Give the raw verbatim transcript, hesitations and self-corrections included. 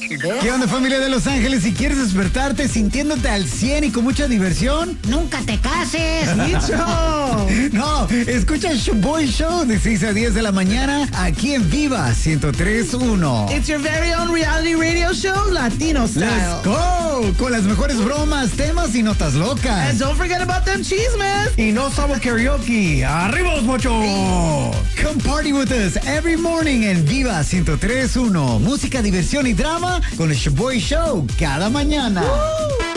¿Qué onda, familia de Los Ángeles? Si quieres despertarte sintiéndote al cien y con mucha diversión, ¡Nunca te cases! ¡Nicho! No, escucha el Shoboy Show de seis a diez de la mañana aquí en Viva ciento tres punto uno. It's your very own reality radio show, Latino style. ¡Let's go! Con las mejores bromas, temas y notas locas. And don't forget about them chismes. Y no somos karaoke. ¡Arriba los mochos! Come party with us every morning en Viva ciento tres punto uno. Música, diversión y drama con el Shoboy Show cada mañana. Woo!